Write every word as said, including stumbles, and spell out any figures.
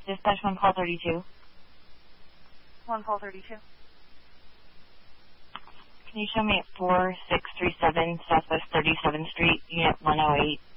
Dispatch one call thirty-two. One call thirty-two. Can you show me at four six three seven Southwest thirty-seventh Street, Unit one oh eight?